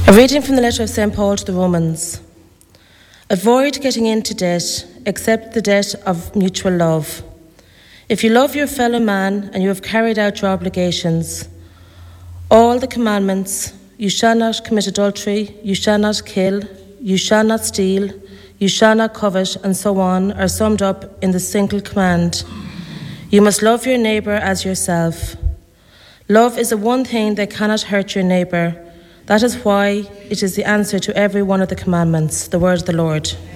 A reading from the letter of St. Paul to the Romans. Avoid getting into debt, except the debt of mutual love. If you love your fellow man and you have carried out your obligations, all the commandments, you shall not commit adultery, you shall not kill, you shall not steal, you shall not covet, and so on, are summed up in the single command. You must love your neighbour as yourself. Love is the one thing that cannot hurt your neighbour. That is why it is the answer to every one of the commandments, the word of the Lord.